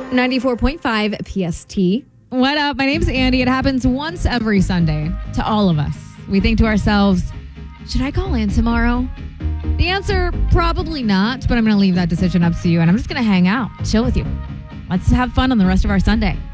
94.5 PST. What up? My name's Andy. It happens once every Sunday to all of us. We think to ourselves, should I call in tomorrow? The answer, probably not, but I'm going to leave that decision up to you, and I'm just going to hang out, chill with you. Let's have fun on the rest of our Sunday.